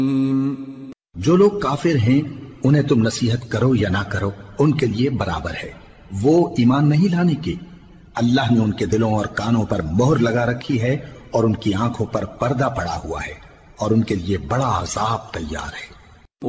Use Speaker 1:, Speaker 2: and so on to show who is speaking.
Speaker 1: जो लोग काफिर हैं उन्हें तुम नसीहत करो या ना करो, उनके लिए बराबर है। वो ईमान नहीं लाने के। अल्लाह ने उनके दिलों और कानों पर मोहर लगा रखी है और उनकी आंखों पर पर्दा पड़ा हुआ है और उनके लिए बड़ा अजाब तैयार है।